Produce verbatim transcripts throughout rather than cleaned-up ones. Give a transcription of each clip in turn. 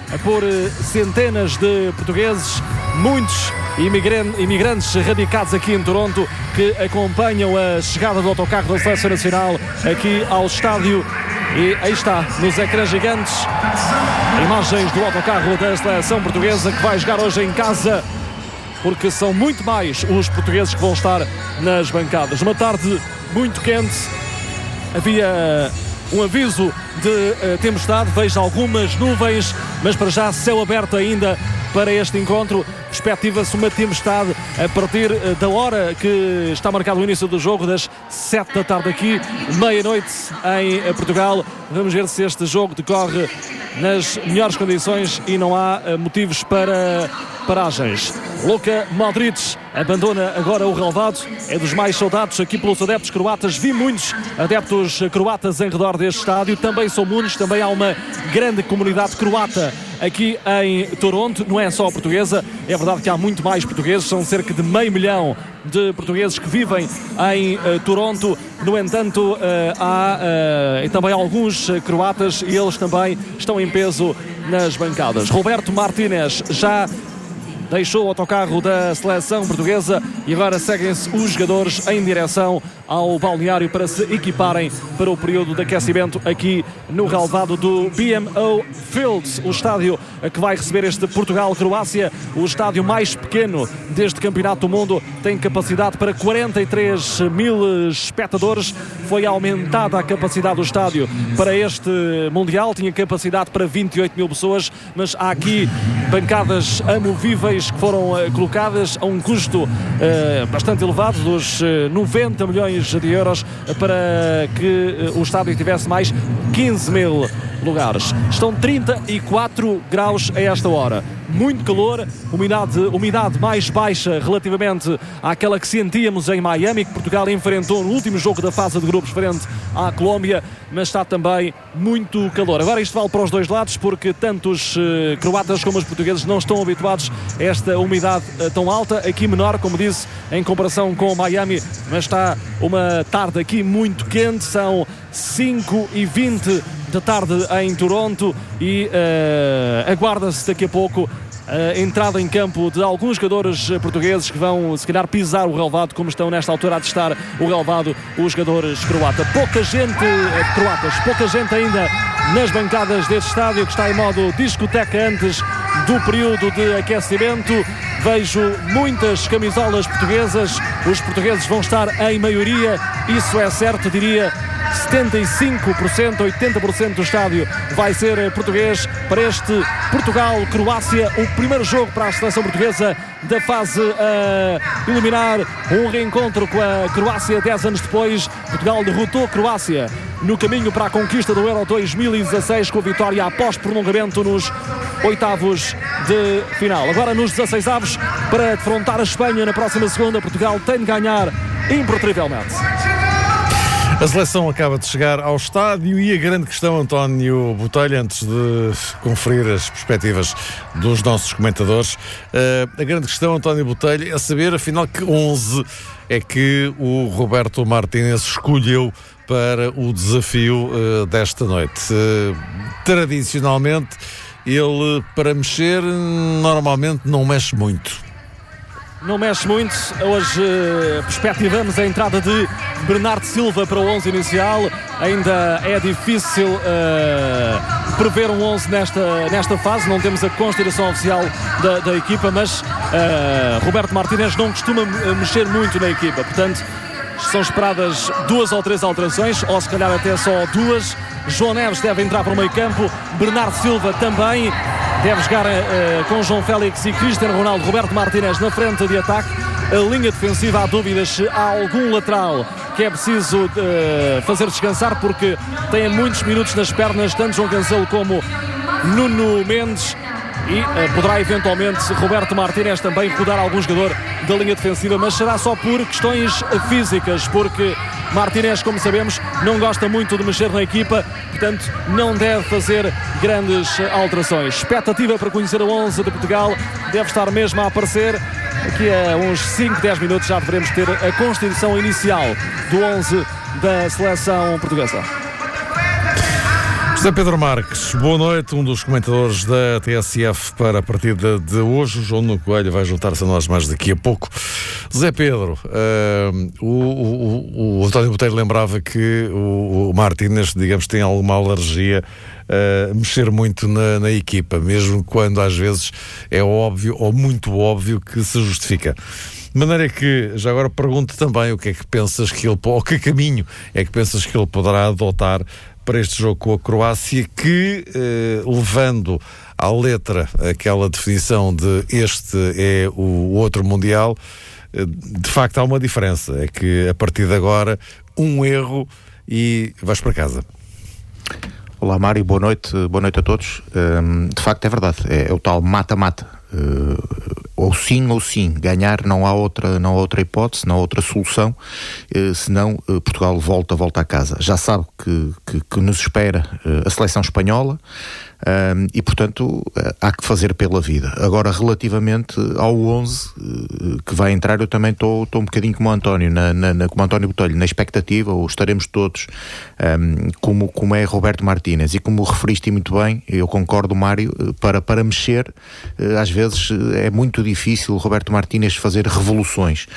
por centenas de portugueses, muitos imigrantes radicados aqui em Toronto, que acompanham a chegada do autocarro da Seleção Nacional aqui ao estádio. E aí está, nos ecrãs gigantes, imagens do autocarro da Seleção Portuguesa, que vai jogar hoje em casa, porque são muito mais os portugueses que vão estar nas bancadas. Uma tarde muito quente, havia um aviso de uh, tempestade, vejo algumas nuvens, mas para já céu aberto ainda para este encontro. Perspectiva-se uma tempestade a partir uh, da hora que está marcado o início do jogo, das sete da tarde aqui, meia-noite em uh, Portugal. Vamos ver se este jogo decorre nas melhores condições e não há uh, motivos para paragens. Luka Modric abandona agora o relvado, é dos mais saudados aqui pelos adeptos croatas. Vi muitos adeptos croatas em redor deste estádio, também são muitos, também há uma grande comunidade croata aqui em Toronto, não é só portuguesa, é verdade que há muito mais portugueses, são cerca de meio milhão de portugueses que vivem em uh, Toronto. No entanto, uh, há uh, também alguns uh, croatas e eles também estão em peso nas bancadas. Roberto Martínez já deixou o autocarro da Seleção Portuguesa e agora seguem-se os jogadores em direção ao balneário para se equiparem para o período de aquecimento aqui no relvado do B M O Field, o estádio que vai receber este Portugal-Croácia, o estádio mais pequeno deste Campeonato do Mundo, tem capacidade para quarenta e três mil espectadores. Foi aumentada a capacidade do estádio para este Mundial, tinha capacidade para vinte e oito mil pessoas, mas há aqui bancadas amovíveis que foram uh, colocadas a um custo uh, bastante elevado, dos uh, noventa milhões de euros, uh, para que uh, o estádio tivesse mais quinze mil lugares. Estão trinta e quatro graus a esta hora. Muito calor, umidade, umidade mais baixa relativamente àquela que sentíamos em Miami, que Portugal enfrentou no último jogo da fase de grupos frente à Colômbia, mas está também muito calor. Agora isto vale para os dois lados, porque tanto os uh, croatas como os portugueses não estão habituados a esta umidade uh, tão alta, aqui menor, como disse, em comparação com Miami, mas está uma tarde aqui muito quente, são cinco e vinte da tarde em Toronto e uh, aguarda-se daqui a pouco a entrada em campo de alguns jogadores portugueses que vão, se calhar, pisar o relvado, como estão nesta altura a testar o relvado os jogadores croatas. Pouca gente, croatas, pouca gente ainda nas bancadas deste estádio, que está em modo discoteca antes do período de aquecimento. Vejo muitas camisolas portuguesas, os portugueses vão estar em maioria, isso é certo, diria setenta e cinco por cento, oitenta por cento do estádio vai ser português para este Portugal-Croácia, o primeiro jogo para a seleção portuguesa da fase a eliminar, um reencontro com a Croácia dez anos depois. Portugal derrotou a Croácia no caminho para a conquista do Euro dois mil e dezasseis, com a vitória após prolongamento nos oitavos de final. Agora nos dezasseis avos, para defrontar a Espanha na próxima segunda, Portugal tem de ganhar impertrivelmente. A seleção acaba de chegar ao estádio e a grande questão, António Botelho, antes de conferir as perspectivas dos nossos comentadores, uh, a grande questão, António Botelho, é saber, afinal, que onze é que o Roberto Martínez escolheu para o desafio uh, desta noite. Uh, tradicionalmente, ele, para mexer, normalmente não mexe muito. Não mexe muito. Hoje uh, perspectivamos a entrada de Bernardo Silva para o onze inicial. Ainda é difícil uh, prever um onze nesta, nesta fase. Não temos a consideração oficial da, da equipa, mas uh, Roberto Martínez não costuma mexer muito na equipa. Portanto, são esperadas duas ou três alterações, ou se calhar até só duas. João Neves deve entrar para o meio campo, Bernardo Silva também deve jogar uh, com João Félix e Cristiano Ronaldo. Roberto Martínez na frente de ataque. A linha defensiva, há dúvidas se há algum lateral que é preciso uh, fazer descansar, porque tem muitos minutos nas pernas, tanto João Cancelo como Nuno Mendes. E uh, poderá eventualmente Roberto Martínez também rodar algum jogador da linha defensiva, mas será só por questões físicas, porque Martínez, como sabemos, não gosta muito de mexer na equipa, portanto não deve fazer grandes alterações. Expectativa para conhecer o onze de Portugal deve estar mesmo a aparecer. Daqui a uns cinco, dez minutos já devemos ter a constituição inicial do onze da seleção portuguesa. Zé Pedro Marques, boa noite, um dos comentadores da T S F para a partida de hoje. O João Nuno Coelho vai juntar-se a nós mais daqui a pouco. Zé Pedro, uh, o, o, o António Botelho lembrava que o, o Martínez, digamos, tem alguma alergia a uh, mexer muito na, na equipa, mesmo quando às vezes é óbvio ou muito óbvio que se justifica. De maneira que, já agora pergunto também o que é que pensas que ele, ou que caminho é que pensas que ele poderá adotar para este jogo com a Croácia, que, eh, levando à letra aquela definição de este é o outro Mundial, eh, de facto há uma diferença, é que a partir de agora, um erro e vais para casa. Olá Mário, boa noite, boa noite a todos. Um, de facto é verdade, é, é o tal mata-mata. Uh, ou sim ou sim, ganhar não há outra, não há outra hipótese, não há outra solução, uh, senão uh, Portugal volta, volta a casa. Já sabe que, que, que nos espera uh, a seleção espanhola, um, e portanto uh, há que fazer pela vida. Agora, relativamente ao onze uh, que vai entrar, eu também estou um bocadinho como o António, na, na, na, como o António Botelho, na expectativa, ou estaremos todos um, como, como é Roberto Martínez, e como referiste muito bem, eu concordo, Mário, uh, para, para mexer, uh, às vezes é muito difícil o Roberto Martínez fazer revoluções.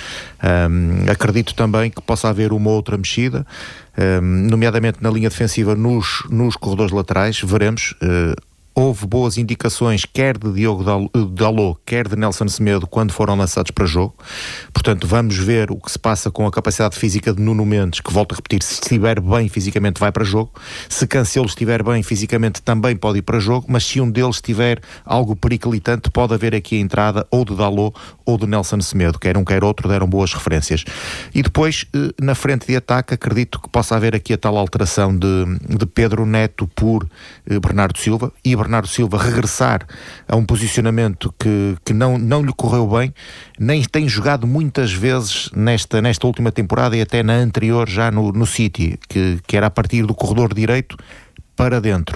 Um, acredito também que possa haver uma outra mexida, um, nomeadamente na linha defensiva, nos, nos corredores laterais, veremos. Uh, houve boas indicações, quer de Diogo Dalot, quer de Nelson Semedo, quando foram lançados para jogo. Portanto, vamos ver o que se passa com a capacidade física de Nuno Mendes, que, volto a repetir, se estiver bem fisicamente vai para jogo. Se Cancelo estiver bem fisicamente também pode ir para jogo, mas se um deles tiver algo periclitante, pode haver aqui a entrada ou de Dalot ou de Nelson Semedo, quer um quer outro, deram boas referências. E depois, na frente de ataque, acredito que possa haver aqui a tal alteração de, de Pedro Neto por Bernardo Silva, e Bernardo Silva regressar a um posicionamento que, que não, não lhe correu bem, nem tem jogado muitas vezes nesta, nesta última temporada e até na anterior já no, no City, que, que era a partir do corredor direito para dentro.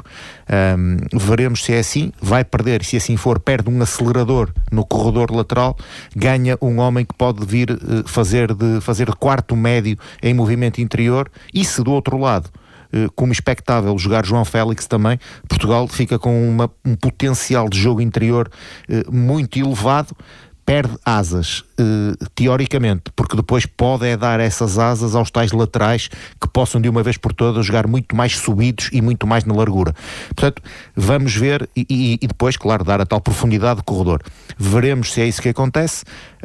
Um, veremos se é assim, vai perder, se assim for, perde um acelerador no corredor lateral, ganha um homem que pode vir uh, fazer, de, fazer de quarto médio em movimento interior, e se do outro lado, como expectável, jogar João Félix também, Portugal fica com uma, um potencial de jogo interior eh, muito elevado, perde asas, eh, teoricamente, porque depois pode é dar essas asas aos tais laterais que possam de uma vez por todas jogar muito mais subidos e muito mais na largura. Portanto, vamos ver e, e, e depois, claro, dar a tal profundidade de corredor. Veremos se é isso que acontece,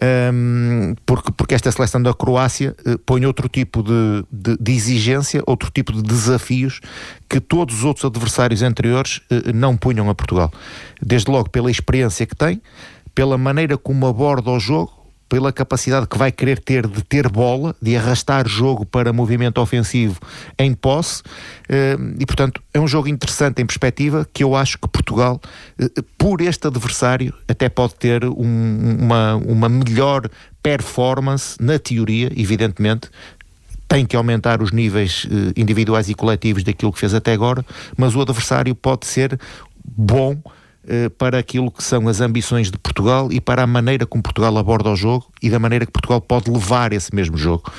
um, porque, porque esta seleção da Croácia uh, põe outro tipo de, de, de exigência, outro tipo de desafios que todos os outros adversários anteriores uh, não punham a Portugal. Desde logo pela experiência que tem, pela maneira como aborda o jogo, pela capacidade que vai querer ter de ter bola, de arrastar jogo para movimento ofensivo em posse, e portanto é um jogo interessante em perspectiva, que eu acho que Portugal, por este adversário, até pode ter um, uma, uma melhor performance na teoria, evidentemente. Tem que aumentar os níveis individuais e coletivos daquilo que fez até agora, mas o adversário pode ser bom para aquilo que são as ambições de Portugal e para a maneira como Portugal aborda o jogo e da maneira que Portugal pode levar esse mesmo jogo.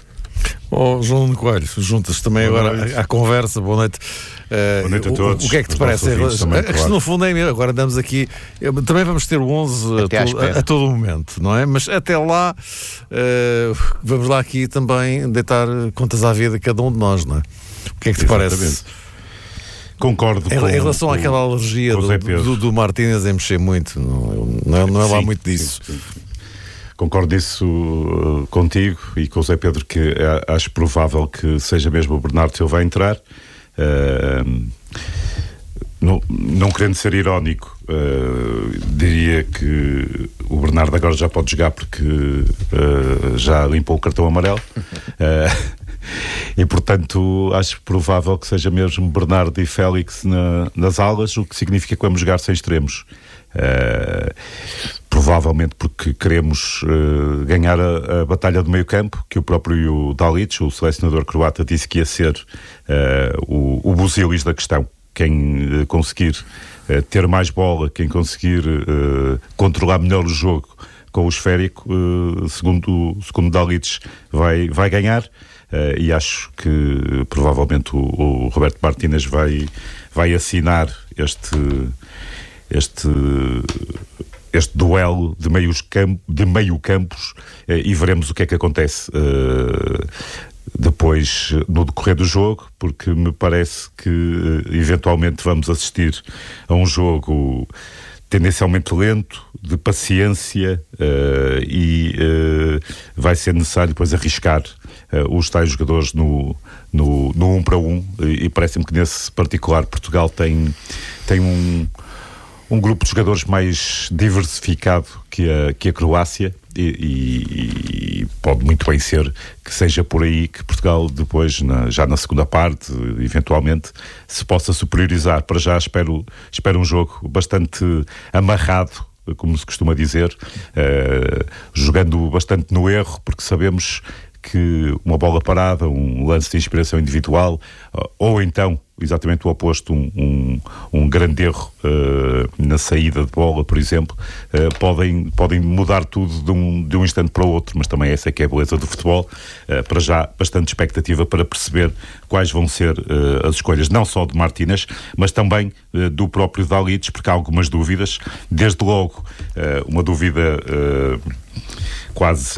Oh, João Coelho, juntas também boa agora à, à conversa. Boa noite. Uh, Boa noite a todos. O, o que é que te parece? Também, a questão, claro. No fundo é mesmo, agora andamos aqui, também vamos ter o onze a, to, a, a todo momento, não é? Mas até lá, uh, vamos lá aqui também deitar contas à vida de cada um de nós, não é? O que é que te Exatamente. Parece? Concordo em, com, em relação com, àquela alergia do, do, do Martínez em mexer muito, não, não é, não é lá sim, muito disso. Sim, sim. Concordo disso uh, contigo e com o Zé Pedro, que uh, acho provável que seja mesmo o Bernardo Silva a entrar. Uh, não, não querendo ser irónico, uh, diria que o Bernardo agora já pode jogar porque uh, já limpou o cartão amarelo. Uh, E portanto acho provável que seja mesmo Bernardo e Félix na, nas alas, o que significa que vamos jogar sem extremos, uh, provavelmente porque queremos uh, ganhar a, a batalha do meio campo, que o próprio Dalic, o selecionador croata, disse que ia ser uh, o, o Buzilis da questão. Quem uh, conseguir uh, ter mais bola, quem conseguir uh, controlar melhor o jogo com o esférico, uh, segundo, segundo Dalic, vai, vai ganhar. uh, e acho que provavelmente o, o Roberto Martínez vai, vai assinar este, este, este duelo de, meios camp, de meio campos uh, e veremos o que é que acontece uh, depois no decorrer do jogo, porque me parece que uh, eventualmente vamos assistir a um jogo tendencialmente lento, de paciência, uh, e uh, vai ser necessário depois arriscar uh, os tais jogadores no, no, no um para um, e, e parece-me que nesse particular Portugal tem, tem um, um grupo de jogadores mais diversificado que a, que a Croácia, e, e, e pode muito bem ser que seja por aí que Portugal depois, na, já na segunda parte, eventualmente, se possa superiorizar. Para já espero, espero um jogo bastante amarrado, como se costuma dizer, uh, jogando bastante no erro, porque sabemos que uma bola parada, um lance de inspiração individual, uh, ou então exatamente o oposto, um, um, um grande erro uh, na saída de bola, por exemplo, uh, podem, podem mudar tudo de um, de um instante para o outro, mas também essa é que é a beleza do futebol. Uh, para já, bastante expectativa para perceber quais vão ser uh, as escolhas, não só de Martínez, mas também uh, do próprio Dalic, porque há algumas dúvidas. Desde logo, uh, uma dúvida uh, quase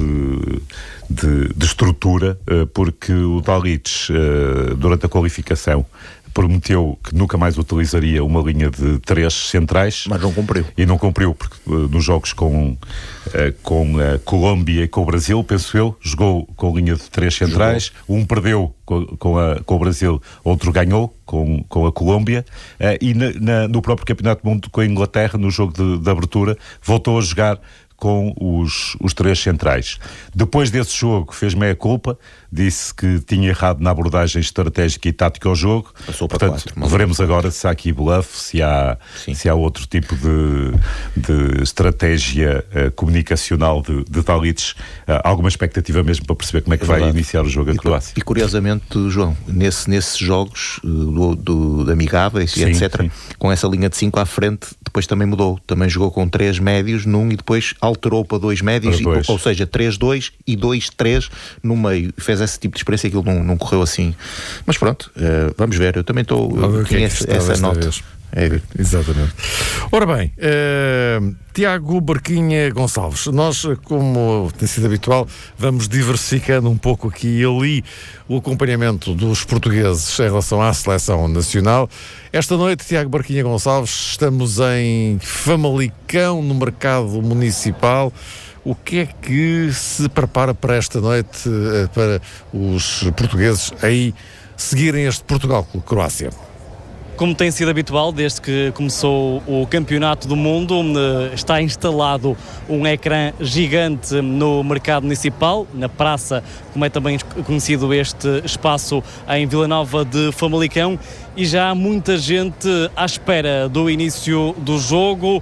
de, de estrutura, uh, porque o Dalic, uh, durante a qualificação, prometeu que nunca mais utilizaria uma linha de três centrais. Mas não cumpriu. E não cumpriu, porque uh, nos jogos com, uh, com a Colômbia e com o Brasil, penso eu, jogou com a linha de três centrais. Jogou. Um perdeu com, com, a, com o Brasil, outro ganhou com, com a Colômbia. Uh, e na, na, no próprio Campeonato do Mundo com a Inglaterra, no jogo de, de abertura, voltou a jogar com os, os três centrais. Depois desse jogo fez meia-culpa, disse que tinha errado na abordagem estratégica e tática ao jogo. Passou para Portanto, quatro, veremos agora se há aqui bluff, se há, se há outro tipo de, de estratégia uh, comunicacional de, de Dalic. Uh, alguma expectativa mesmo para perceber como é que é vai verdade. Iniciar o jogo a Croácia. E curiosamente, João, nesse, nesses jogos do, do, de amigáveis, sim, etcétera, sim. Com essa linha de cinco à frente, depois também mudou. Também jogou com três médios num e depois alterou para dois médios, dois. E, ou seja, três dois e dois três no meio. Fez esse tipo de experiência, aquilo não, não correu assim. Mas pronto, uh, vamos ver. Eu também estou. Tinha essa, essa nota. É, exatamente. Ora bem, uh, Tiago Barquinha Gonçalves, nós, como tem sido habitual, vamos diversificando um pouco aqui e ali o acompanhamento dos portugueses em relação à seleção nacional. Esta noite, Tiago Barquinha Gonçalves, estamos em Famalicão, no mercado municipal. O que é que se prepara para esta noite, para os portugueses aí seguirem este Portugal-Croácia? Como tem sido habitual, desde que começou o Campeonato do Mundo, está instalado um ecrã gigante no mercado municipal, na praça, como é também conhecido este espaço em Vila Nova de Famalicão, e já há muita gente à espera do início do jogo.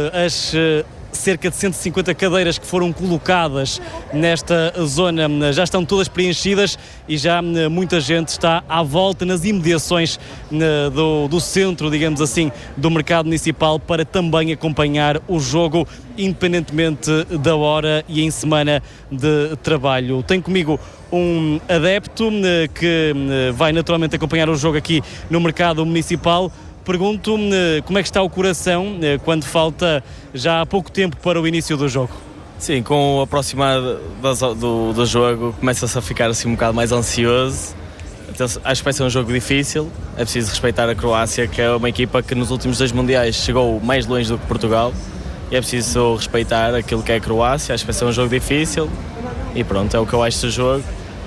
As cerca de cento e cinquenta cadeiras que foram colocadas nesta zona já estão todas preenchidas e já muita gente está à volta nas imediações do, do centro, digamos assim, do mercado municipal para também acompanhar o jogo, independentemente da hora e em semana de trabalho. Tenho comigo um adepto que vai naturalmente acompanhar o jogo aqui no mercado municipal. Pergunto-me como é que está o coração quando falta já há pouco tempo para o início do jogo. Sim, com o aproximar do, do, do jogo começa-se a ficar assim um bocado mais ansioso. Então, acho que vai ser um jogo difícil. É preciso respeitar a Croácia, que é uma equipa que nos últimos dois mundiais chegou mais longe do que Portugal, e é preciso respeitar aquilo que é a Croácia. Acho que vai ser um jogo difícil e pronto, é o que eu acho do jogo.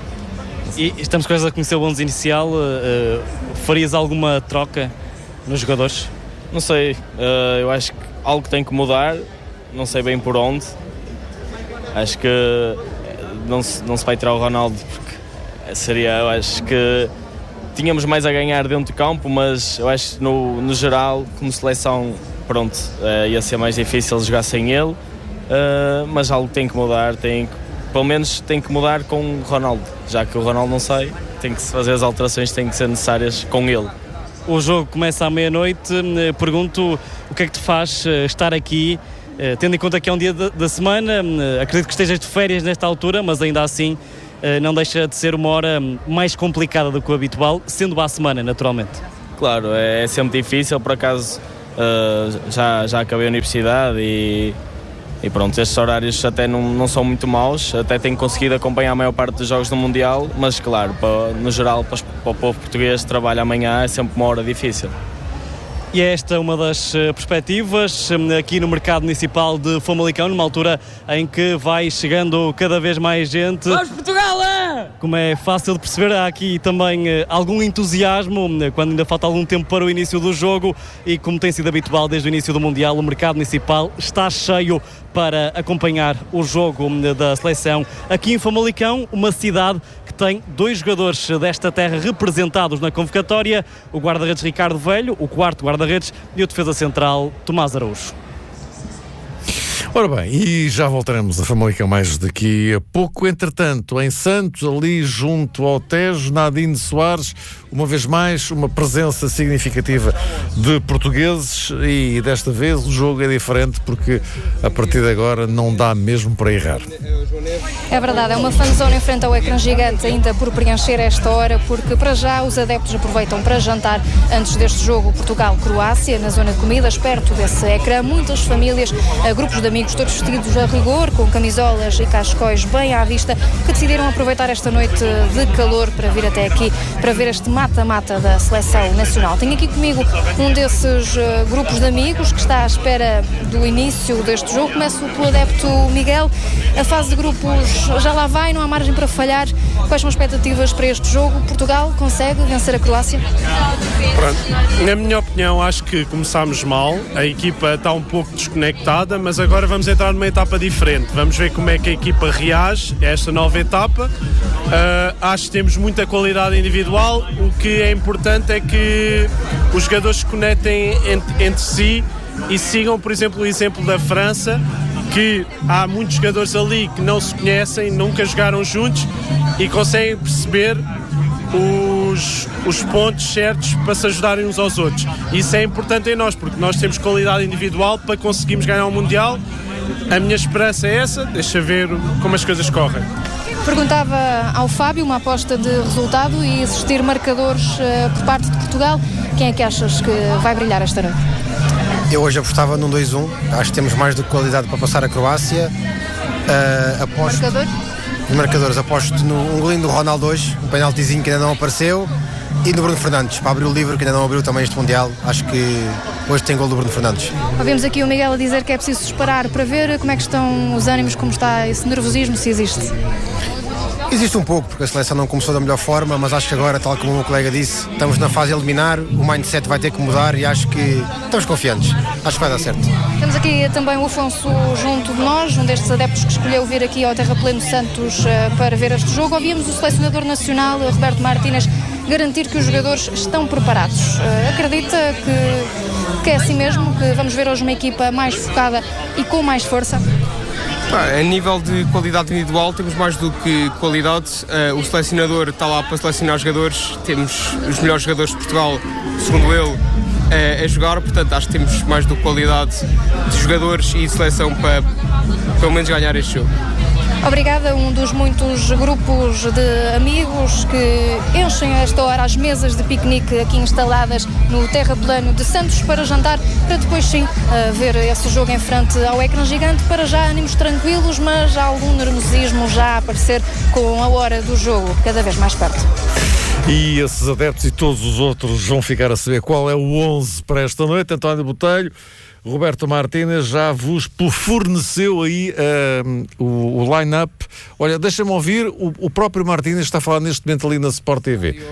E estamos quase a conhecer o onze inicial. Uh, farias alguma troca nos jogadores? Não sei, uh, eu acho que algo tem que mudar, não sei bem por onde. Acho que não se, não se vai tirar o Ronaldo, porque seria, eu acho que tínhamos mais a ganhar dentro do campo, mas eu acho que no, no geral, como seleção, pronto, uh, ia ser mais difícil jogar sem ele, uh, mas algo tem que mudar, tem que, pelo menos tem que mudar com o Ronaldo, já que o Ronaldo não sai, tem que se fazer as alterações, tem que ser necessárias com ele. O jogo começa à meia-noite. Pergunto o que é que te faz estar aqui, tendo em conta que é um dia da semana. Acredito que estejas de férias nesta altura, mas ainda assim não deixa de ser uma hora mais complicada do que o habitual, sendo à semana, naturalmente. Claro, é, é sempre difícil, por acaso uh, já, já acabei a universidade e, e pronto, estes horários até não, não são muito maus, até tenho conseguido acompanhar a maior parte dos jogos do Mundial, mas claro, para, no geral, para, para o povo português que trabalha amanhã é sempre uma hora difícil. E é esta uma das perspectivas aqui no mercado municipal de Famalicão, numa altura em que vai chegando cada vez mais gente. Vamos Portugal! É? Como é fácil de perceber, há aqui também algum entusiasmo, quando ainda falta algum tempo para o início do jogo, e como tem sido habitual desde o início do Mundial, o mercado municipal está cheio para acompanhar o jogo da seleção. Aqui em Famalicão, uma cidade que tem dois jogadores desta terra representados na convocatória, o guarda-redes Ricardo Velho, o quarto guarda-redes, e o defesa central Tomás Araújo. Ora bem, e já voltaremos a Famalicão mais daqui a pouco. Entretanto, em Santos, ali junto ao Tejo, Nadine Soares, uma vez mais, uma presença significativa de portugueses, e desta vez o jogo é diferente porque a partir de agora não dá mesmo para errar. É verdade, é uma fanzone em frente ao ecrã gigante ainda por preencher esta hora, porque para já os adeptos aproveitam para jantar antes deste jogo Portugal-Croácia, na zona de comidas, perto desse ecrã. Muitas famílias, grupos de amigos, todos vestidos a rigor, com camisolas e cascóis bem à vista, que decidiram aproveitar esta noite de calor para vir até aqui, para ver este mata-mata da seleção nacional. Tenho aqui comigo um desses uh, grupos de amigos que está à espera do início deste jogo. Começo pelo adepto Miguel. A fase de grupos já lá vai, não há margem para falhar. Quais são as expectativas para este jogo? Portugal consegue vencer a Croácia? Pronto. Na minha opinião, acho que começámos mal. A equipa está um pouco desconectada, mas agora vamos entrar numa etapa diferente. Vamos ver como é que a equipa reage a esta nova etapa. Uh, acho que temos muita qualidade individual. O que é importante é que os jogadores se conectem entre, entre si e sigam, por exemplo, o exemplo da França, que há muitos jogadores ali que não se conhecem, nunca jogaram juntos e conseguem perceber os, os pontos certos para se ajudarem uns aos outros. Isso é importante em nós, porque nós temos qualidade individual para conseguirmos ganhar o Mundial. A minha esperança é essa, deixa ver como as coisas correm. Perguntava ao Fábio uma aposta de resultado e existir marcadores uh, por parte de Portugal. Quem é que achas que vai brilhar esta noite? Eu hoje apostava num dois um. Acho que temos mais do que qualidade para passar a Croácia. Uh, aposto... Marcador? Os marcadores, aposto no um golinho do Ronaldo hoje, um penaltizinho que ainda não apareceu, e do Bruno Fernandes, para abrir o livro que ainda não abriu também este Mundial. Acho que hoje tem gol do Bruno Fernandes. Ouvimos aqui o Miguel a dizer que é preciso esperar para ver como é que estão os ânimos, como está esse nervosismo, se existe. Existe um pouco, porque a seleção não começou da melhor forma, mas acho que agora, tal como o meu colega disse, estamos na fase eliminar, o mindset vai ter que mudar e acho que estamos confiantes. Acho que vai dar certo. Temos aqui também o Afonso junto de nós, um destes adeptos que escolheu vir aqui ao Terrapleno Santos uh, para ver este jogo. Ouvimos o selecionador nacional, Roberto Martínez, garantir que os jogadores estão preparados. Uh, acredita que, que é assim mesmo, que vamos ver hoje uma equipa mais focada e com mais força? A nível de qualidade individual temos mais do que qualidade. Uh, o selecionador está lá para selecionar jogadores, temos os melhores jogadores de Portugal, segundo ele, uh, a jogar, portanto acho que temos mais do que qualidade de jogadores e de seleção para pelo menos ganhar este jogo. Obrigada, um dos muitos grupos de amigos que enchem a esta hora as mesas de piquenique aqui instaladas no Terraplano de Santos para jantar, para depois sim ver esse jogo em frente ao ecrã gigante. Para já ânimos tranquilos, mas há algum nervosismo já a aparecer com a hora do jogo cada vez mais perto. E esses adeptos e todos os outros vão ficar a saber qual é o onze para esta noite. António Botelho, Roberto Martínez já vos forneceu aí uh, o, o line-up. Olha, deixa-me ouvir, o, o próprio Martínez está a falar neste momento ali na Sport T V.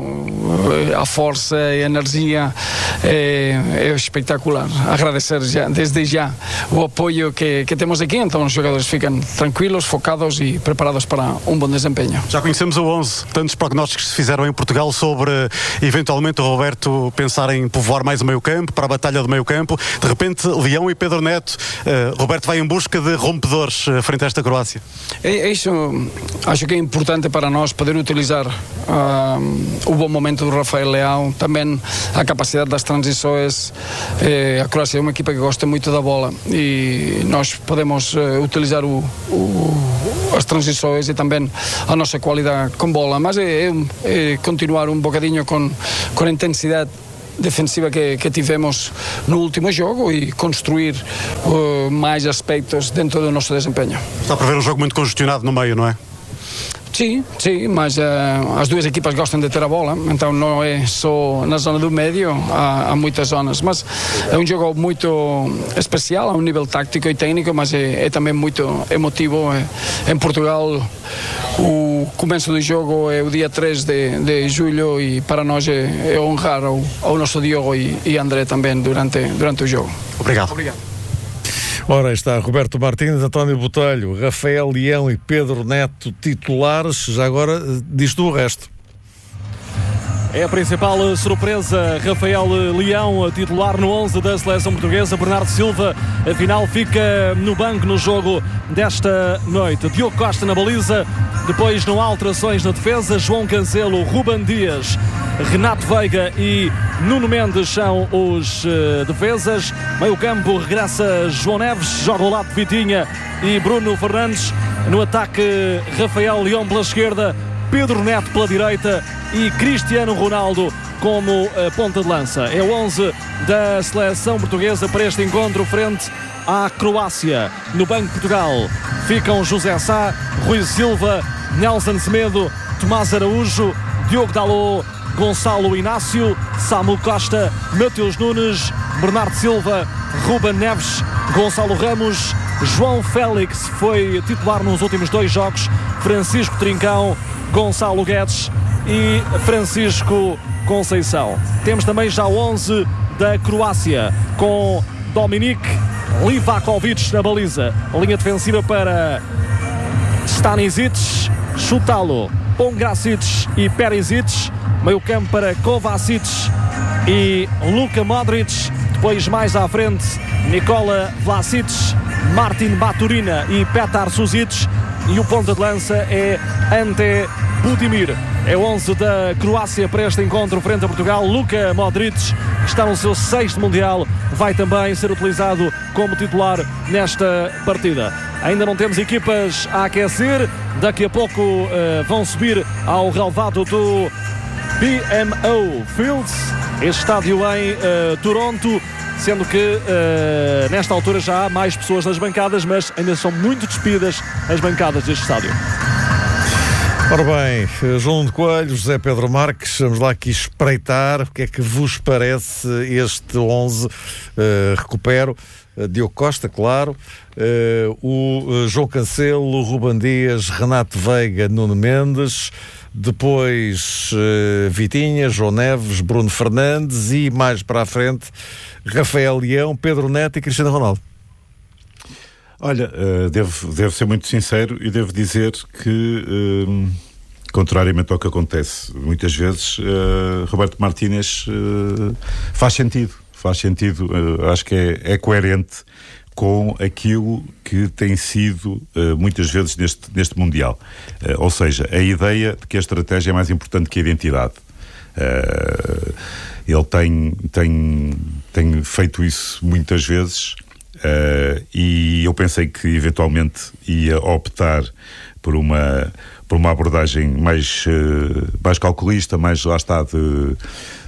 A força e a energia é, é espetacular. Agradecer já, desde já o apoio que, que temos aqui, então os jogadores ficam tranquilos, focados e preparados para um bom desempenho. Já conhecemos o onze, tantos prognósticos que se fizeram em Portugal sobre eventualmente o Roberto pensar em povoar mais o meio campo, para a batalha do meio campo. De repente, Leão e Pedro Neto, uh, Roberto vai em busca de rompedores uh, frente a esta Croácia. É, isso acho que é importante para nós poder utilizar uh, o bom momento do Rafael Leão, também a capacidade das transições. Eh, a Croácia é uma equipa que gosta muito da bola e nós podemos uh, utilizar o, o, as transições e também a nossa qualidade com bola, mas é, é, é continuar um bocadinho com, com a intensidade defensiva que, que tivemos no último jogo e construir uh, mais aspectos dentro do nosso desempenho. Está a prever um jogo muito congestionado no meio, não é? Sim, sim, mas uh, as duas equipas gostam de ter a bola, então não é só na zona do médio, há, há muitas zonas, mas é um jogo muito especial, a um nível tático e técnico, mas é, é também muito emotivo. É, em Portugal o começo do jogo é o dia três de, de julho e para nós é, é honrar ao, ao nosso Diogo e, e André também durante, durante o jogo. Obrigado. Obrigado. Ora, está Roberto Martins, António Botelho, Rafael Leão e Pedro Neto titulares. Já agora diz tu o resto. É a principal surpresa, Rafael Leão, titular no onze da seleção portuguesa. Bernardo Silva, afinal, fica no banco no jogo desta noite. Diogo Costa na baliza, depois não há alterações na defesa. João Cancelo, Ruben Dias, Renato Veiga e Nuno Mendes são os uh, defesas. Meio campo regressa João Neves, joga ao lado de Vitinha e Bruno Fernandes. No ataque, Rafael Leão pela esquerda, Pedro Neto pela direita e Cristiano Ronaldo como uh, ponta de lança. É o onze da seleção portuguesa para este encontro frente à Croácia. No banco de Portugal ficam José Sá, Rui Silva, Nelson Semedo, Tomás Araújo, Diogo Dalot, Gonçalo Inácio, Samuel Costa, Mateus Nunes, Bernardo Silva, Ruben Neves, Gonçalo Ramos, João Félix foi titular nos últimos dois jogos, Francisco Trincão, Gonçalo Guedes e Francisco Conceição. Temos também já o onze da Croácia, com Dominik Livakovic na baliza. A linha defensiva para Stanisic, Chutalo, Pongracic e Perisic. Meio campo para Kovacic e Luka Modric. Depois mais à frente Nikola Vlasic, Martin Baturina e Petar Suzic. E o ponta de lança é Ante Budimir. É o onze da Croácia para este encontro frente a Portugal. Luka Modric, que está no seu sexto Mundial, vai também ser utilizado como titular nesta partida. Ainda não temos equipas a aquecer. Daqui a pouco uh, vão subir ao relvado do B M O Field, este estádio em uh, Toronto, sendo que uh, nesta altura já há mais pessoas nas bancadas, mas ainda são muito despidas as bancadas deste estádio. Ora bem, João de Coelho, José Pedro Marques, vamos lá aqui espreitar o que é que vos parece este onze. Uh, recupero uh, Diogo Costa, claro, uh, o uh, João Cancelo, Ruben Dias, Renato Veiga, Nuno Mendes, depois uh, Vitinha, João Neves, Bruno Fernandes e mais para a frente Rafael Leão, Pedro Neto e Cristiano Ronaldo. Olha, uh, devo, devo ser muito sincero e devo dizer que, uh, contrariamente ao que acontece muitas vezes, uh, Roberto Martínez uh, faz sentido. Faz sentido, uh, acho que é, é coerente com aquilo que tem sido uh, muitas vezes neste, neste Mundial. Uh, ou seja, a ideia de que a estratégia é mais importante que a identidade. Uh, ele tem, tem, tem feito isso muitas vezes. Uh, e eu pensei que eventualmente ia optar por uma, por uma abordagem mais, uh, mais calculista, mais lá está de,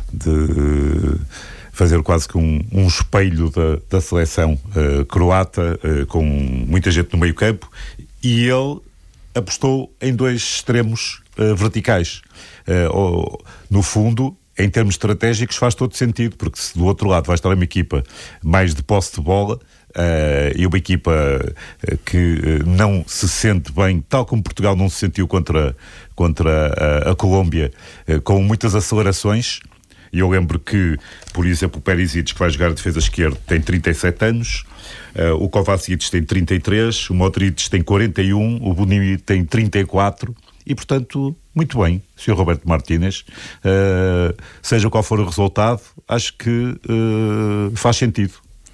de fazer quase que um, um espelho da, da seleção uh, croata, uh, com muita gente no meio campo, e ele apostou em dois extremos uh, verticais. Uh, ou, no fundo, em termos estratégicos faz todo sentido, porque se do outro lado vai estar uma equipa mais de posse de bola, Uh, e uma equipa uh, que uh, não se sente bem, tal como Portugal não se sentiu contra, contra uh, a Colômbia, uh, com muitas acelerações. E eu lembro que, por exemplo, o Perisic, que vai jogar a defesa esquerda, tem trinta e sete anos, uh, o Kovacic tem trinta e três, o Modric tem quarenta e um, o Bonini tem trinta e quatro, e portanto, muito bem, senhor Roberto Martínez, uh, seja qual for o resultado, acho que uh, faz sentido.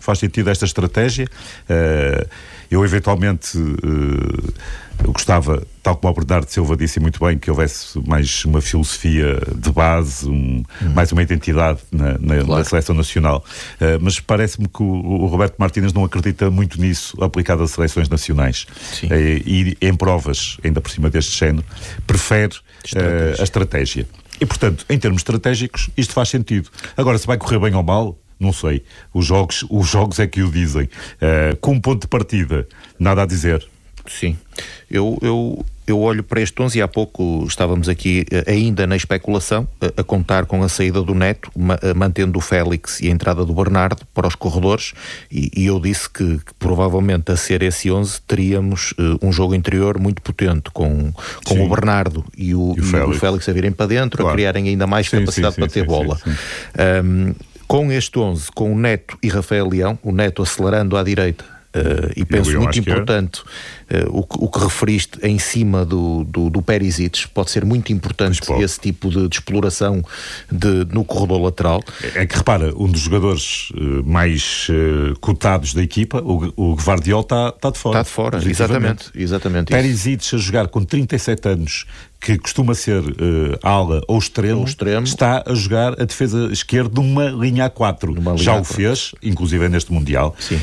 faz sentido esta estratégia. Uh, eu eventualmente uh, eu gostava, tal como o Bernardo Silva disse muito bem, que houvesse mais uma filosofia de base, um, hum. mais uma identidade na, na, claro. na seleção nacional. Uh, mas parece-me que o, o Roberto Martínez não acredita muito nisso aplicado às seleções nacionais. Uh, e em provas, ainda por cima deste género, prefere uh, a estratégia. E, portanto, em termos estratégicos, isto faz sentido. Agora, se vai correr bem ou mal, não sei. Os jogos, os jogos é que o dizem. Uh, com um ponto de partida, nada a dizer. Sim. Eu, eu, eu olho para este onze e há pouco estávamos aqui uh, ainda na especulação, uh, a contar com a saída do Neto, ma- uh, mantendo o Félix e a entrada do Bernardo para os corredores, e, e eu disse que, que provavelmente a ser esse onze teríamos uh, um jogo interior muito potente, com, com o Bernardo e o, e o, Félix. e o Félix a virem para dentro, claro. a criarem ainda mais sim, capacidade sim, para sim, ter sim, bola. Sim, sim. Um, com este onze, com o Neto e Rafael Leão, o Neto acelerando à direita, Uh, e penso eu, eu muito importante uh, o, que, o que referiste em cima do, do, do Perisic, pode ser muito importante esse tipo de, de exploração de, no corredor lateral. É, é que repara, um dos jogadores uh, mais uh, cotados da equipa, o, o Gvardiol, está tá de fora. Está de fora, exatamente, exatamente Perisic a jogar com trinta e sete anos, que costuma ser uh, ala ou extremo, ou extremo, está a jogar a defesa esquerda numa linha A quatro. Linha Já A quatro. O fez, inclusive neste Mundial. Uh,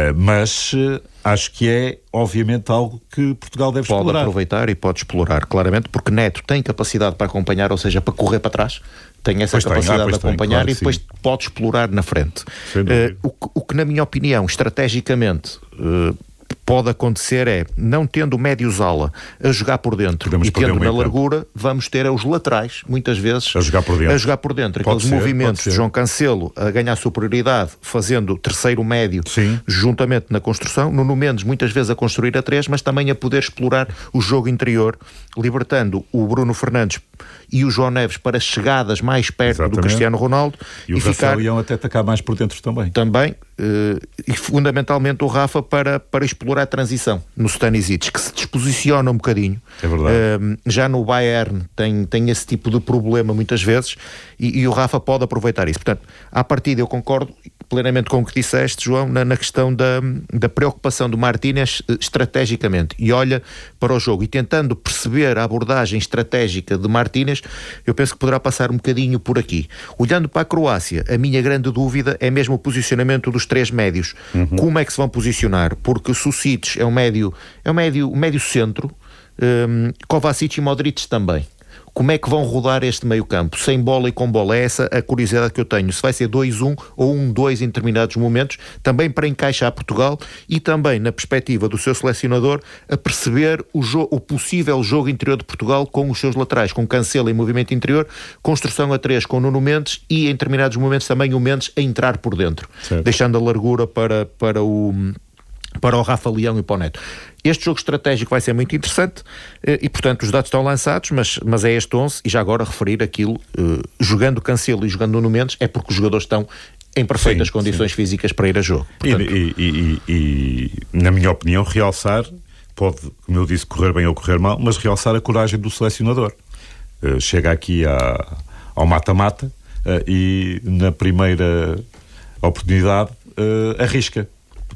mas uh, acho que é, obviamente, algo que Portugal deve pode explorar. Pode aproveitar e pode explorar, claramente, porque Neto tem capacidade para acompanhar, ou seja, para correr para trás. Tem essa pois capacidade tem. Ah, de acompanhar tem, claro, e depois sim. pode explorar na frente. Uh, o, que, o que, na minha opinião, estrategicamente... Uh, pode acontecer é, não tendo médios ala a jogar por dentro Podemos e tendo na largura, campo. vamos ter os laterais, muitas vezes, a jogar por dentro. A jogar por dentro. Aqueles ser, movimentos de João Cancelo a ganhar superioridade, fazendo terceiro médio, Sim. juntamente na construção. Nuno Mendes, muitas vezes, a construir a três, mas também a poder explorar o jogo interior, libertando o Bruno Fernandes e o João Neves para chegadas mais perto Exatamente. do Cristiano Ronaldo. E, e o ficar... Rafael Leão até atacar mais por dentro também. Também. Uh, e fundamentalmente o Rafa para, para explorar a transição no Stanisic, que se disposiciona um bocadinho. É verdade. Uh, já no Bayern tem, tem esse tipo de problema muitas vezes e, e o Rafa pode aproveitar isso. Portanto, à partida eu concordo plenamente com o que disseste, João, na, na questão da, da preocupação do Martínez uh, estrategicamente, e olha para o jogo e tentando perceber a abordagem estratégica de Martínez, eu penso que poderá passar um bocadinho por aqui. Olhando para a Croácia, a minha grande dúvida é mesmo o posicionamento dos três médios. Uhum. Como é que se vão posicionar? Porque Susic é um médio, é um médio, um médio centro, um, Kovacic e Modric também. Como é que vão rodar este meio campo? Sem bola e com bola? É essa a curiosidade que eu tenho. Se vai ser dois um ou um dois em determinados momentos, também para encaixar Portugal e também na perspectiva do seu selecionador a perceber o, jo- o possível jogo interior de Portugal com os seus laterais, com Cancelo em movimento interior, construção a três com Nuno Mendes e em determinados momentos também o Mendes a entrar por dentro, certo. deixando a largura para, para o... para o Rafa Leão e para o Neto. Este jogo estratégico vai ser muito interessante e, portanto, os dados estão lançados, mas, mas é este onze, e já agora referir aquilo, uh, jogando Cancelo e jogando Nuno Mendes, é porque os jogadores estão em perfeitas sim, condições sim. físicas para ir a jogo. Portanto... E, e, e, e, na minha opinião, realçar, pode, como eu disse, correr bem ou correr mal, mas realçar a coragem do selecionador. Uh, chega aqui a, ao mata-mata uh, e, na primeira oportunidade, uh, arrisca.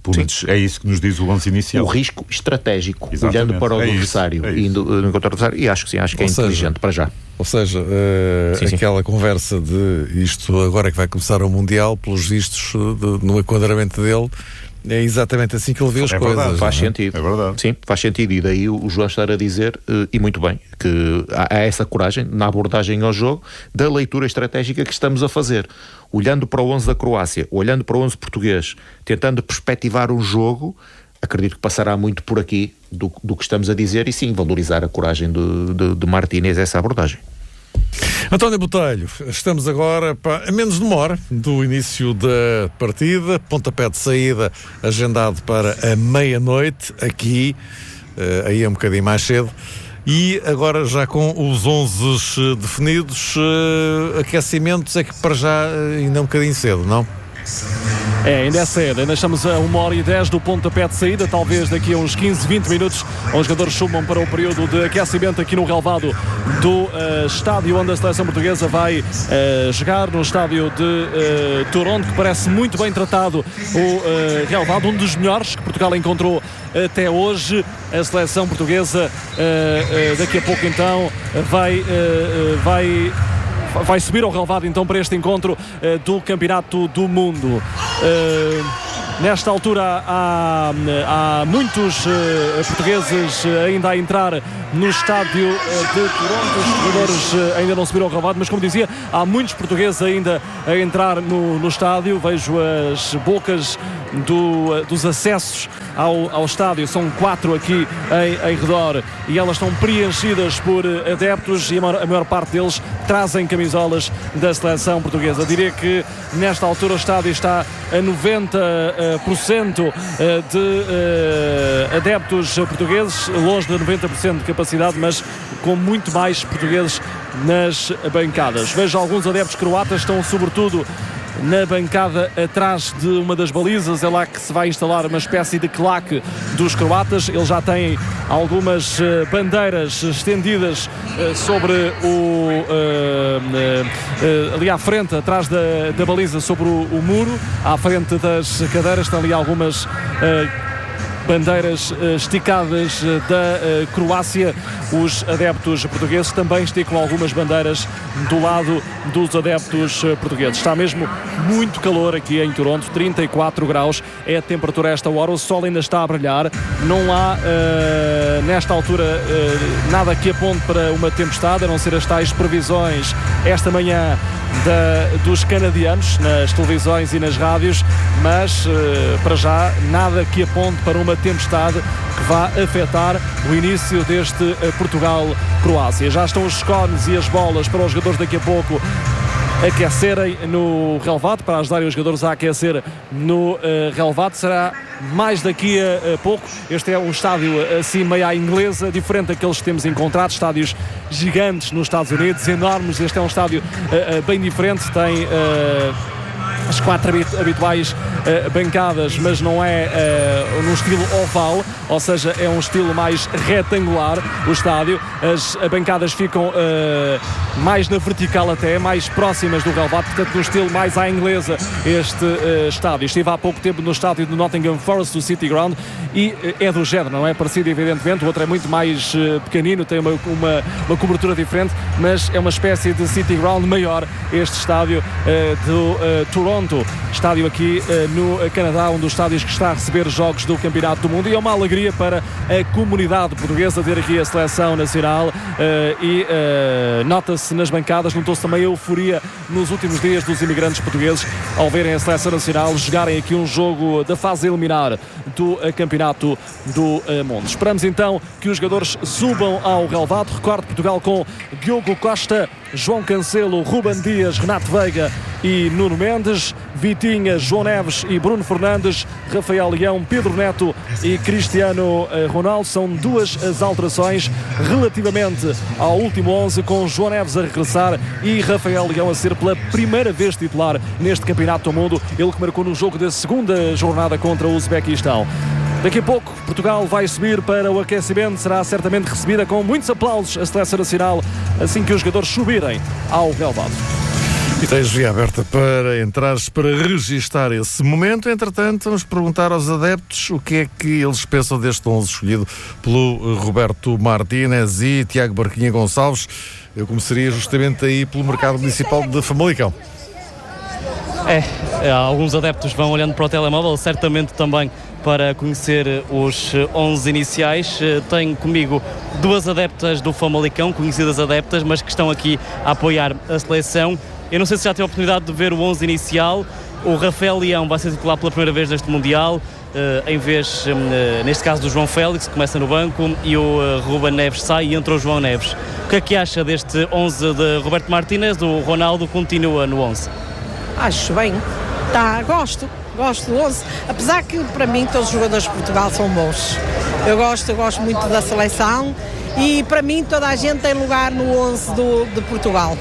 É isso que nos diz o onze inicial. O risco estratégico, Exatamente. olhando para o é adversário isso, é e indo no contra o adversário, e acho que sim, acho que ou é seja, inteligente para já. Ou seja, uh, sim, aquela sim. conversa de isto agora que vai começar o Mundial, pelos vistos, de, no enquadramento dele, é exatamente assim que ele vê as é coisas. Verdade, faz é? sentido. É verdade. Sim, faz sentido. E daí o João estar a dizer, uh, e muito bem, que há, há essa coragem na abordagem ao jogo, da leitura estratégica que estamos a fazer. Olhando para o onze da Croácia, olhando para o onze português, tentando perspectivar um jogo, acredito que passará muito por aqui do, do que estamos a dizer e sim, valorizar a coragem de, de, de Martínez, essa abordagem. António Botelho, estamos agora para, a menos de uma hora do início da partida, pontapé de saída agendado para a meia-noite, aqui, uh, aí é um bocadinho mais cedo. E agora já com os onze definidos, uh, aquecimentos é que para já ainda é um bocadinho cedo, não? É, ainda é cedo, ainda estamos a uma hora e dez do pontapé de saída, talvez daqui a uns quinze, vinte minutos os jogadores sumam para o período de aquecimento aqui no relvado do uh, estádio onde a seleção portuguesa vai uh, jogar, no estádio de uh, Toronto, que parece muito bem tratado o uh, relvado, um dos melhores que Portugal encontrou até hoje. A seleção portuguesa uh, uh, daqui a pouco então vai, uh, uh, vai vai subir ao relvado então para este encontro uh, do Campeonato do Mundo. Uh, nesta altura há, há muitos uh, portugueses ainda a entrar no estádio uh, de Toronto. Os jogadores uh, ainda não subiram ao relvado, mas como dizia, há muitos portugueses ainda a entrar no, no estádio. Vejo as bocas do, uh, dos acessos ao, ao estádio, são quatro aqui em, em redor, e elas estão preenchidas por adeptos, e a maior, a maior parte deles trazem camisolas da seleção portuguesa. Diria que nesta altura o estádio está a noventa por cento de adeptos portugueses, longe de noventa por cento de capacidade, mas com muito mais portugueses nas bancadas. Vejo alguns adeptos croatas, estão sobretudo na bancada atrás de uma das balizas. É lá que se vai instalar uma espécie de claque dos croatas. Eles já têm algumas uh, bandeiras estendidas uh, sobre o uh, uh, uh, ali à frente, atrás da, da baliza, sobre o, o muro, à frente das cadeiras estão ali algumas uh, bandeiras uh, esticadas uh, da uh, Croácia. Os adeptos portugueses também esticam algumas bandeiras do lado dos adeptos uh, portugueses. Está mesmo muito calor aqui em Toronto, trinta e quatro graus é a temperatura a esta hora, o sol ainda está a brilhar, não há uh, nesta altura uh, nada que aponte para uma tempestade, a não ser as tais previsões esta manhã Da, dos canadianos nas televisões e nas rádios, mas uh, para já nada que aponte para uma tempestade que vá afetar o início deste uh, Portugal-Croácia. Já estão os cones e as bolas para os jogadores daqui a pouco aquecerem no relvado, para ajudarem os jogadores a aquecer no uh, relvado. Será mais daqui a, a pouco. Este é um estádio assim meio à inglesa, diferente daqueles que temos encontrado, estádios gigantes nos Estados Unidos, enormes. Este é um estádio uh, uh, bem diferente, tem uh, as quatro habituais uh, bancadas, mas não é uh, num estilo oval, ou seja, é um estilo mais retangular o estádio. As bancadas ficam uh, mais na vertical, até mais próximas do relvado, portanto num estilo mais à inglesa este uh, estádio. Estive há pouco tempo no estádio do Nottingham Forest, do City Ground, e uh, é do género, não é parecido evidentemente, o outro é muito mais uh, pequenino, tem uma, uma, uma cobertura diferente, mas é uma espécie de City Ground maior este estádio uh, do uh, Toronto, estádio aqui uh, no Canadá, um dos estádios que está a receber jogos do Campeonato do Mundo, e é uma alegria para a comunidade portuguesa ter aqui a seleção nacional uh, e uh, nota-se nas bancadas, notou-se também a euforia nos últimos dias dos imigrantes portugueses ao verem a seleção nacional jogarem aqui um jogo da fase a eliminar do uh, Campeonato do uh, Mundo. Esperamos então que os jogadores subam ao relvado. Recordo Portugal com Diogo Costa, João Cancelo, Ruben Dias, Renato Veiga e Nuno Mendes, Vitinha, João Neves e Bruno Fernandes, Rafael Leão, Pedro Neto e Cristiano Ronaldo. São duas as alterações relativamente ao último onze, com João Neves a regressar e Rafael Leão a ser pela primeira vez titular neste Campeonato do Mundo, ele que marcou no jogo da segunda jornada contra o Uzbequistão. Daqui a pouco Portugal vai subir para o aquecimento, será certamente recebida com muitos aplausos a seleção nacional assim que os jogadores subirem ao relvado. E tens via aberta para entrares, para registar esse momento. Entretanto, vamos perguntar aos adeptos o que é que eles pensam deste onze escolhido pelo Roberto Martínez e Tiago Barquinha Gonçalves. Eu começaria justamente aí pelo mercado municipal de Famalicão. É, alguns adeptos vão olhando para o telemóvel, certamente também para conhecer os onze iniciais. Tenho comigo duas adeptas do Famalicão, conhecidas adeptas, mas que estão aqui a apoiar a seleção. Eu não sei se já teve a oportunidade de ver o onze inicial. O Rafael Leão vai ser titular pela primeira vez neste Mundial, em vez, neste caso, do João Félix, que começa no banco, e o Ruben Neves sai e entra o João Neves. O que é que acha deste onze de Roberto Martínez? O Ronaldo continua no onze. Acho bem. Tá, gosto. Gosto do onze, apesar que para mim todos os jogadores de Portugal são bons. Eu gosto, eu gosto muito da seleção e para mim toda a gente tem lugar no onze do, de Portugal.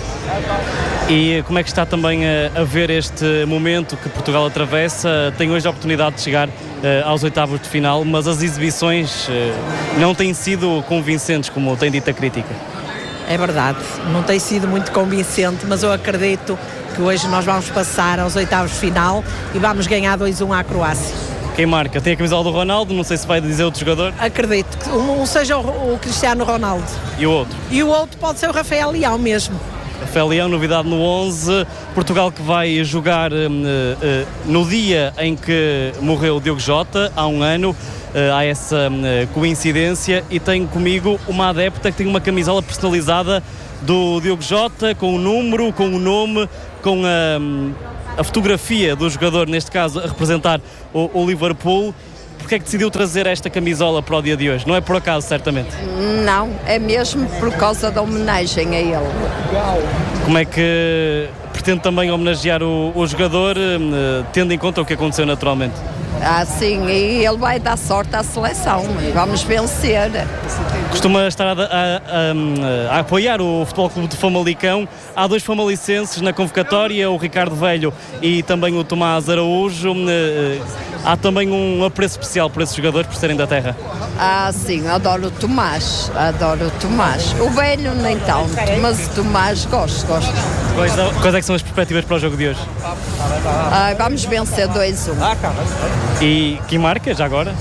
E como é que está também a, a ver este momento que Portugal atravessa? Tem hoje a oportunidade de chegar uh, aos oitavos de final, mas as exibições uh, não têm sido convincentes, como tem dito a crítica. É verdade, não tem sido muito convincente, mas eu acredito que hoje nós vamos passar aos oitavos de final e vamos ganhar dois a um à Croácia. Quem marca? Tem a camisola do Ronaldo, não sei se vai dizer outro jogador. Acredito que um, um seja o, o Cristiano Ronaldo. E o outro? E o outro pode ser o Rafael Leão mesmo. Rafael Leão, novidade no onze. Portugal que vai jogar uh, uh, no dia em que morreu o Diogo Jota, há um ano. Uh, há essa uh, coincidência, e tenho comigo uma adepta que tem uma camisola personalizada do Diogo Jota, com o número, com o nome, com a, a fotografia do jogador, neste caso a representar o, o Liverpool. Porquê é que decidiu trazer esta camisola para o dia de hoje? Não é por acaso, certamente? Não, é mesmo por causa da homenagem a ele. Como é que pretende também homenagear o, o jogador, uh, tendo em conta o que aconteceu naturalmente? Ah, sim, e ele vai dar sorte à seleção, vamos vencer. Costuma estar a, a, a, a apoiar o Futebol Clube de Famalicão. Há dois famalicenses na convocatória, o Ricardo Velho e também o Tomás Araújo. Há também um apreço especial por esses jogadores, por serem da terra? Ah, sim, adoro o Tomás, adoro o Tomás. O Velho nem tanto, mas o Tomás gosto, gosto. Quais, quais é que são as perspectivas para o jogo de hoje? Ah, vamos vencer dois a um. E quem marca já agora?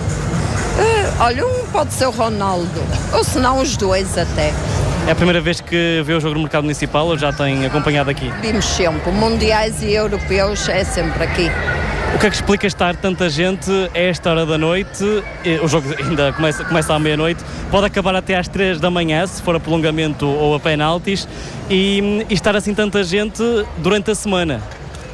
Uh, olha, um pode ser o Ronaldo, ou se não os dois até. É a primeira vez que vê o jogo no mercado municipal ou já tem acompanhado aqui? Vimos sempre, mundiais e europeus é sempre aqui. O que é que explica estar tanta gente a esta hora da noite? O jogo ainda começa, começa à meia-noite, pode acabar até às três da manhã, se for a prolongamento ou a penaltis, e, e estar assim tanta gente durante a semana?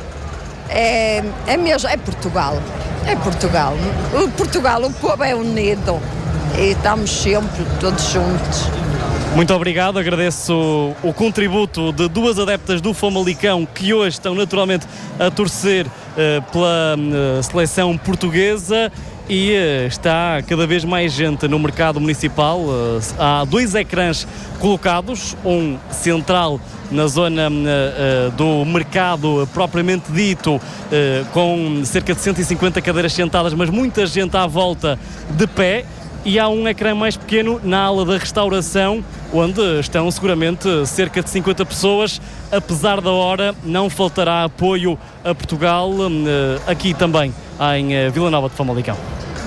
É, é mesmo, é Portugal, é Portugal. O Portugal, o povo é unido e estamos sempre todos juntos. Muito obrigado, agradeço o, o contributo de duas adeptas do Famalicão que hoje estão naturalmente a torcer uh, pela uh, seleção portuguesa, e uh, está cada vez mais gente no mercado municipal. Uh, há dois ecrãs colocados, um central na zona uh, uh, do mercado propriamente dito, uh, com cerca de cento e cinquenta cadeiras sentadas, mas muita gente à volta de pé. E há um ecrã mais pequeno na ala da restauração, onde estão seguramente cerca de cinquenta pessoas. Apesar da hora, não faltará apoio a Portugal, aqui também em Vila Nova de Famalicão.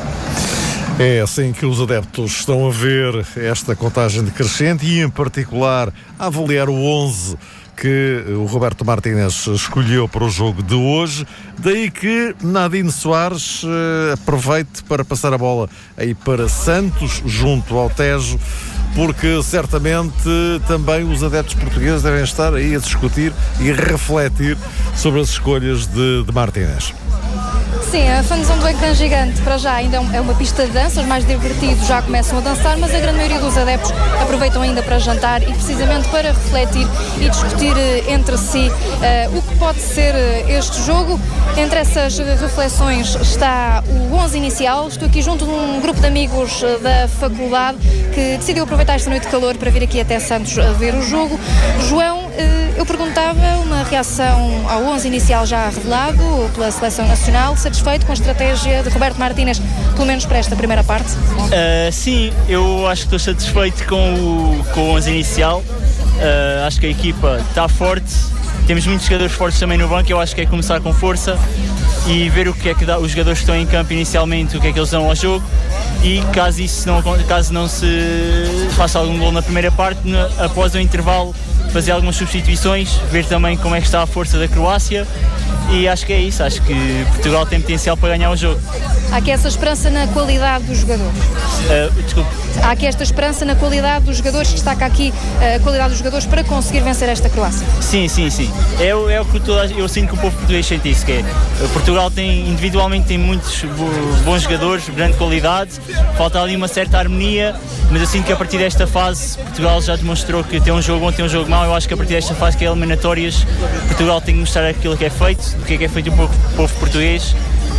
É assim que os adeptos estão a ver esta contagem decrescente e, em particular, a avaliar o onze que o Roberto Martínez escolheu para o jogo de hoje. Daí que Nadine Soares uh, aproveite para passar a bola aí para Santos, junto ao Tejo, porque certamente também os adeptos portugueses devem estar aí a discutir e a refletir sobre as escolhas de, de Martínez. Sim, a fanzone do ecrã gigante para já ainda é uma pista de dança, os mais divertidos já começam a dançar, mas a grande maioria dos adeptos aproveitam ainda para jantar e precisamente para refletir e discutir entre si uh, o que pode ser este jogo. Entre essas reflexões está o onze inicial. Estou aqui junto de um grupo de amigos da faculdade que decidiu aproveitar esta noite de calor para vir aqui até Santos a ver o jogo. João, uh, eu perguntava uma reação ao onze inicial já revelado pela Seleção Nacional, satisfeito com a estratégia de Roberto Martínez, pelo menos para esta primeira parte? Uh, sim, eu acho que estou satisfeito com o, com o onze inicial. Uh, acho que a equipa está forte, temos muitos jogadores fortes também no banco. Eu acho que é começar com força e ver o que é que dá, os jogadores que estão em campo inicialmente, o que é que eles dão ao jogo, e caso isso não, caso não se faça algum gol na primeira parte, na, após o intervalo fazer algumas substituições, ver também como é que está a força da Croácia. E acho que é isso, acho que Portugal tem potencial para ganhar o jogo. Há aqui essa esperança na qualidade dos jogadores? Uh, desculpe. Há aqui esta esperança na qualidade dos jogadores, destaca aqui a qualidade dos jogadores para conseguir vencer esta Croácia? Sim, sim, sim. É, é o que toda, eu sinto que o povo português sente isso, que é, Portugal tem, individualmente tem muitos bons jogadores, grande qualidade, falta ali uma certa harmonia, mas eu sinto que a partir desta fase Portugal já demonstrou que tem um jogo bom, tem um jogo mau. Eu acho que a partir desta fase, que é eliminatórias, Portugal tem que mostrar aquilo que é feito, do que é que é feito o povo, o povo português,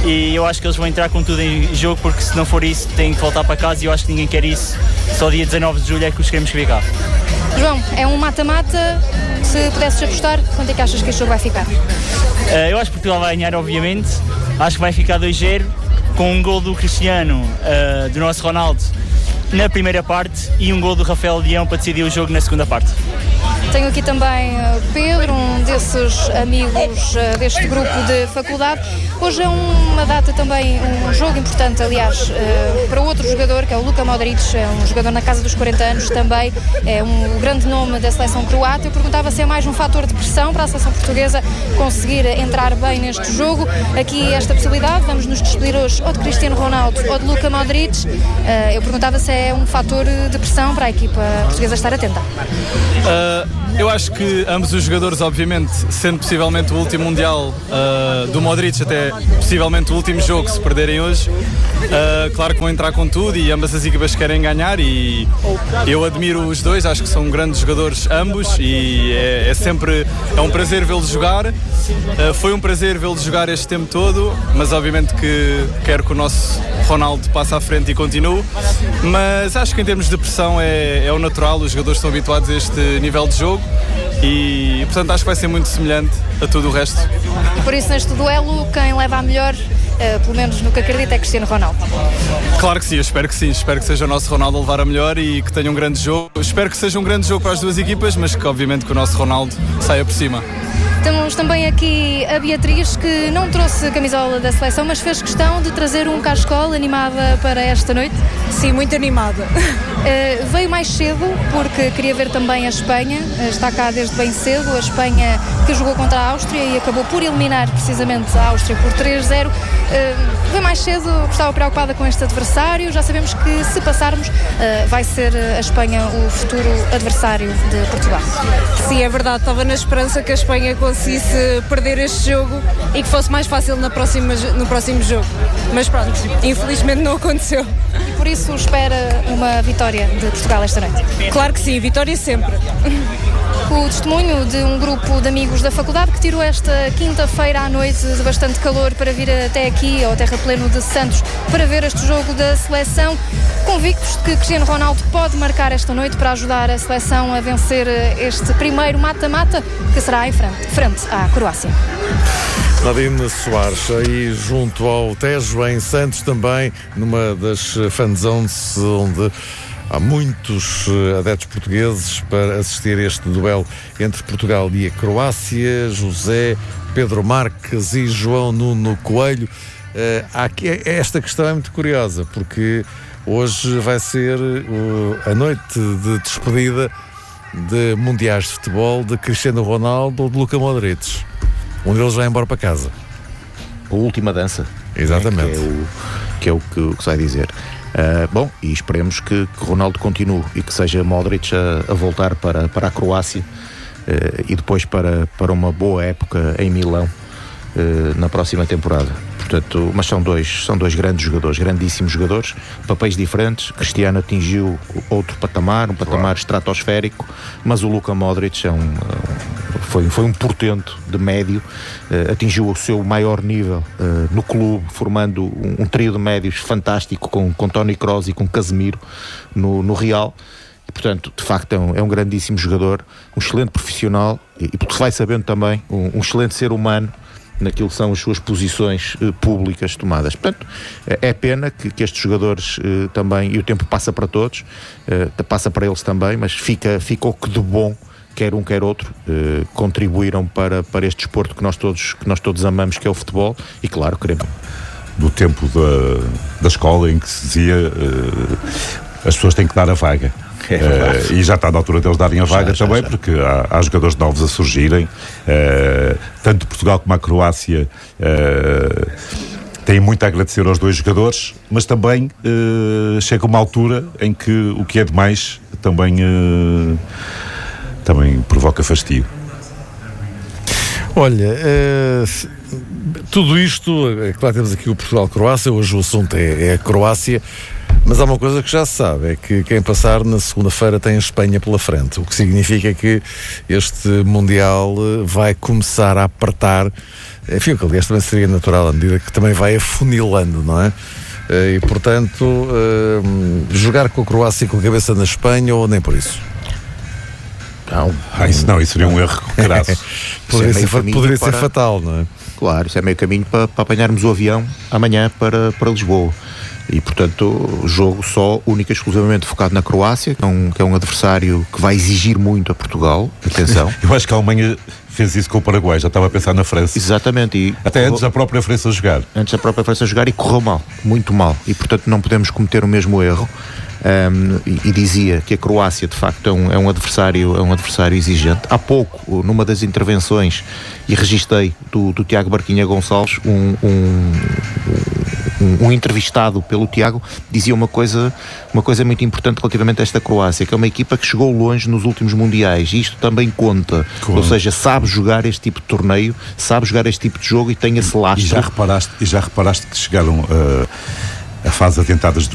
e eu acho que eles vão entrar com tudo em jogo, porque se não for isso têm que voltar para casa e eu acho que ninguém quer isso. Só dia dezanove de julho é que os queremos ficar. João, é um mata-mata, se pudesses apostar, quanto é que achas que este jogo vai ficar? Uh, eu acho que Portugal vai ganhar, obviamente, acho que vai ficar dois zero, com um gol do Cristiano, uh, do nosso Ronaldo, na primeira parte, e um gol do Rafael Leão para decidir o jogo na segunda parte. Tenho aqui também uh, Pedro, um desses amigos uh, deste grupo de faculdade. Hoje é uma data também, um jogo importante, aliás, uh, para outro jogador, que é o Luka Modric, é um jogador na casa dos quarenta anos também, é um grande nome da seleção croata. Eu perguntava se é mais um fator de pressão para a seleção portuguesa conseguir entrar bem neste jogo. Aqui esta possibilidade, vamos nos despedir hoje ou de Cristiano Ronaldo ou de Luka Modric. Uh, eu perguntava se é um fator de pressão para a equipa portuguesa estar atenta. Uh... Eu acho que ambos os jogadores, obviamente, sendo possivelmente o último Mundial uh, do Modric, até possivelmente o último jogo, se perderem hoje, uh, claro que vão entrar com tudo e ambas as equipas querem ganhar, e eu admiro os dois, acho que são grandes jogadores ambos, e é, é sempre é um prazer vê-los jogar. Uh, foi um prazer vê-los jogar este tempo todo, mas obviamente que quero que o nosso Ronaldo passe à frente e continue, mas acho que em termos de pressão é, é o natural, os jogadores estão habituados a este nível de jogo e, portanto, acho que vai ser muito semelhante a tudo o resto. E por isso, neste duelo, quem leva a melhor, uh, pelo menos no que acredito, é Cristiano Ronaldo? Claro que sim, eu espero que sim, espero que seja o nosso Ronaldo a levar a melhor e que tenha um grande jogo. Eu espero que seja um grande jogo para as duas equipas, mas que obviamente que o nosso Ronaldo saia por cima. Temos também aqui a Beatriz, que não trouxe a camisola da seleção, mas fez questão de trazer um cascol, animada para esta noite. Sim, muito animada. Uh, veio mais cedo porque queria ver também a Espanha, uh, está cá desde bem cedo, a Espanha que jogou contra a Áustria e acabou por eliminar precisamente a Áustria por três zero. Uh, veio mais cedo, estava preocupada com este adversário, já sabemos que se passarmos uh, vai ser a Espanha o futuro adversário de Portugal. Sim, é verdade, estava na esperança que a Espanha conseguisse perder este jogo e que fosse mais fácil na próxima, no próximo jogo, mas pronto, infelizmente não aconteceu. E por isso espera uma vitória de Portugal esta noite? Claro que sim, vitória sempre. O testemunho de um grupo de amigos da faculdade que tirou esta quinta-feira à noite de bastante calor para vir até aqui, ao Terrapleno de Santos, para ver este jogo da seleção, convictos de que Cristiano Ronaldo pode marcar esta noite para ajudar a seleção a vencer este primeiro mata-mata, que será em frente, frente à Croácia. Nadine Soares, aí junto ao Tejo, em Santos também, numa das fan zones onde há muitos adeptos portugueses para assistir a este duelo entre Portugal e a Croácia. José, Pedro Marques e João Nuno Coelho. Uh, aqui, esta questão é muito curiosa, porque hoje vai ser uh, a noite de despedida de mundiais de futebol de Cristiano Ronaldo ou de Luka Modric. Um deles vai embora para casa. A última dança. Exatamente. Né, que é o que, é o que, que se vai dizer. Uh, bom, e esperemos que, que Ronaldo continue e que seja Modric a, a voltar para, para a Croácia uh, e depois para, para uma boa época em Milão uh, na próxima temporada. Portanto, mas são dois, são dois grandes jogadores, grandíssimos jogadores, papéis diferentes. Cristiano atingiu outro patamar, um patamar claro. estratosférico, mas o Luka Modric é um, foi, foi um portento de médio, uh, atingiu o seu maior nível uh, no clube, formando um, um trio de médios fantástico com, com Toni Kroos e com Casemiro no, no Real. E, portanto, de facto é um, é um grandíssimo jogador, um excelente profissional e, e porque se vai sabendo também, um, um excelente ser humano naquilo que são as suas posições uh, públicas tomadas. Portanto, é pena que, que estes jogadores uh, também, e o tempo passa para todos, uh, passa para eles também, mas fica, fica o que de bom, quer um quer outro, uh, contribuíram para, para este desporto que nós, todos, que nós todos amamos, que é o futebol, e claro, queremos. Do tempo da, da escola em que se dizia uh, as pessoas têm que dar a vaga. É uh, e já está na altura deles darem a vaga já, também, já, já. Porque há, há jogadores novos a surgirem, uh, tanto Portugal como a Croácia uh, têm muito a agradecer aos dois jogadores, mas também uh, chega uma altura em que o que é demais também, uh, também provoca fastio. Olha, uh, tudo isto, é claro, temos aqui o Portugal-Croácia, hoje o assunto é, é a Croácia. Mas há uma coisa que já se sabe, é que quem passar na segunda-feira tem a Espanha pela frente, o que significa que este Mundial vai começar a apertar enfim, o que aliás também seria natural à medida que também vai afunilando, não é? E portanto, uh, jogar com a Croácia com a cabeça na Espanha ou nem por isso? Não, ah, isso não, isso seria um erro crasso. Poderia, ser, poderia para... ser fatal, não é? Claro, isso é meio caminho para, para apanharmos o avião amanhã para, para Lisboa. E, portanto, o jogo só, única e exclusivamente focado na Croácia, que é, um, que é um adversário que vai exigir muito a Portugal. Atenção. Eu acho que a Alemanha fez isso com o Paraguai, já estava a pensar na França. Exatamente. E até correu... antes da própria França jogar. Antes da própria França jogar e correu mal, muito mal. E, portanto, não podemos cometer o mesmo erro. Um, e, e dizia que a Croácia de facto é um, é um adversário é um adversário exigente. Há pouco, numa das intervenções, e registrei do, do Tiago Barquinha Gonçalves, um, um, um, um entrevistado pelo Tiago, dizia uma coisa, uma coisa muito importante relativamente a esta Croácia, que é uma equipa que chegou longe nos últimos mundiais, e isto também conta, claro. Ou seja, sabe jogar este tipo de torneio, sabe jogar este tipo de jogo e tem esse lastro. E já reparaste, e já reparaste que chegaram uh, a fase adiantadas